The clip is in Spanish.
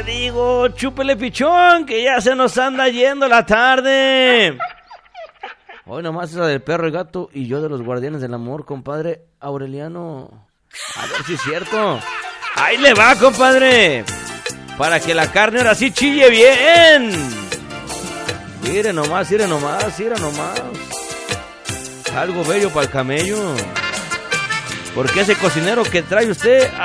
digo, chúpele pichón, que ya se nos anda yendo la tarde. Hoy nomás esa del perro y gato y yo de los guardianes del amor, compadre Aureliano. A ver si es cierto. Ahí le va, compadre. Para que la carne ahora sí chille bien. Mire nomás, mire nomás, mire nomás. Algo bello para el camello. Porque ese cocinero que trae usted